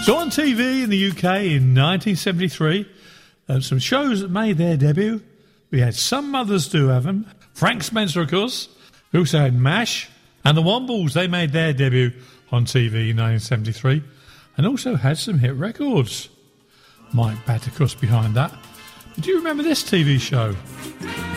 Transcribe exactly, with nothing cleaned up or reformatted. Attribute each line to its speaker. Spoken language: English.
Speaker 1: So on T V in the U K in nineteen seventy-three, uh, some shows that made their debut. We had Some Mothers Do Have 'Em, Frank Spencer, of course. We also had MASH, and the Wombles. They made their debut on T V in nineteen seventy-three, and also had some hit records. Mike Battercuss behind that. But do you remember this T V show?